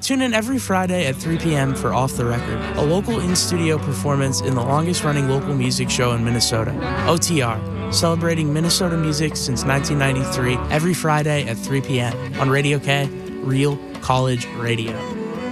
Tune in every Friday at 3 p.m. for Off the Record, a local in-studio performance in the longest-running local music show in Minnesota, OTR, celebrating Minnesota music since 1993 every Friday at 3 p.m. on Radio K, Real College Radio.